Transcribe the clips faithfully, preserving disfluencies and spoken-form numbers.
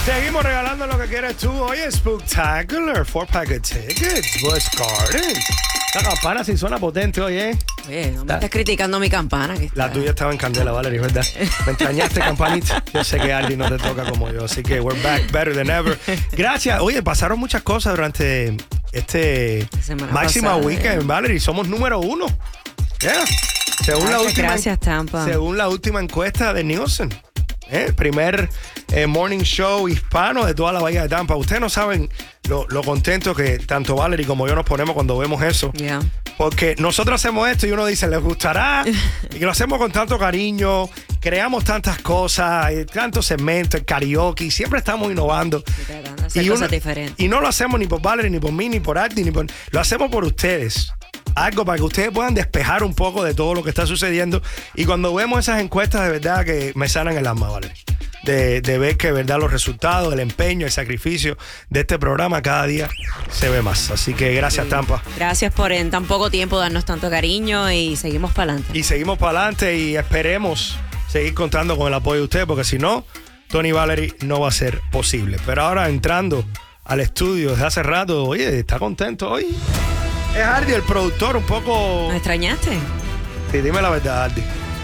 Seguimos regalando lo que quieres tú. Hoy es Spooktacular. Four pack of tickets. Busch Gardens. La campana sí suena potente hoy, ¿eh? Oye, no me estás criticando mi campana. Que La está... tuya estaba en candela, Valerie, ¿verdad? Me extrañaste, campanita. Yo sé que Aldi no te toca como yo, así que we're back better than ever. Gracias. Oye, pasaron muchas cosas durante este máxima weekend, Valerie. Somos número uno. Yeah. Según gracias, la última, gracias, Tampa. Según la última encuesta de Nielsen. ¿Eh? Primer eh, morning show hispano de toda la bahía de Tampa. Ustedes no saben lo, lo contentos que tanto Valerie como yo nos ponemos cuando vemos eso. Yeah. Porque nosotros hacemos esto y uno dice, ¿les gustará? Y que lo hacemos con tanto cariño, creamos tantas cosas, tantos segmentos, el karaoke, siempre estamos innovando. Hacer y, cosas uno, diferentes. y no lo hacemos ni por Valerie, ni por mí, ni por Artie, ni por... Lo hacemos por ustedes. Algo para que ustedes puedan despejar un poco de todo lo que está sucediendo. Y cuando vemos esas encuestas, de verdad que me sanan el alma, Valerie. De, de ver que de verdad los resultados, el empeño, el sacrificio de este programa cada día se ve más. Así que gracias, sí. Tampa. Gracias por en tan poco tiempo darnos tanto cariño y seguimos para adelante. Y seguimos para adelante y esperemos seguir contando con el apoyo de ustedes, porque si no, Tony y Valerie no va a ser posible. Pero ahora entrando al estudio desde hace rato, oye, ¿está contento hoy? Es Ardi, el productor, un poco... ¿Me extrañaste? Sí, dime la verdad, Ardi.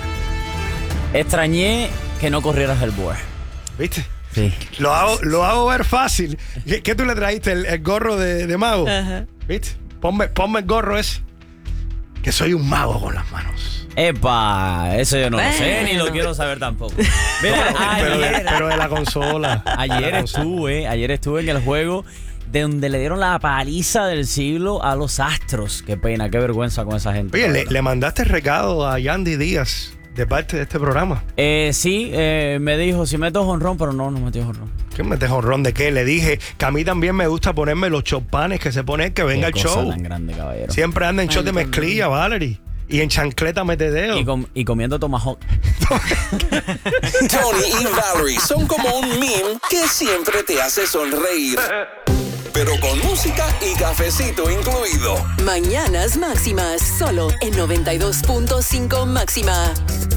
Extrañé que no corrieras el board. ¿Viste? Sí. Lo hago, lo hago ver fácil. ¿Qué, qué tú le trajiste? ¿El, el gorro de, de mago? Ajá. ¿Viste? Ponme, ponme el gorro ese. Que soy un mago con las manos. Epa, eso yo no bueno. lo sé ni lo quiero saber tampoco. Mira, pero, de, ayer, pero de la consola. Ayer la estuve, ayer estuve en el juego de donde le dieron la paliza del siglo a los Astros. Qué pena, qué vergüenza con esa gente. Oye, le, le mandaste recado a Yandy Díaz de parte de este programa. Eh, sí, eh, me dijo, si meto jonrón, pero no, no metió jonrón. ¿Qué metes jonrón de qué? Le dije que a mí también me gusta ponerme los chopanes que se pone que venga el Qué cosa show. tan grande, caballero. Siempre anda en shot de mezclilla, Valerie. Y en chancleta metedeo. Y, com y comiendo tomahawk. Tony y Valerie son como un meme que siempre te hace sonreír. Pero con música y cafecito incluido. Mañanas Máximas, solo en noventa y dos punto cinco Máxima.